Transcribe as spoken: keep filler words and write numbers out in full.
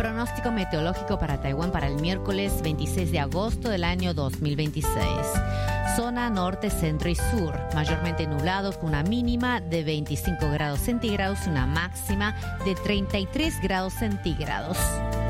Pronóstico meteorológico para Taiwán para el miércoles veintiséis de agosto del año dos mil veintiséis. Zona norte, centro y sur, mayormente nublado con una mínima de veinticinco grados centígrados y una máxima de treinta y tres grados centígrados.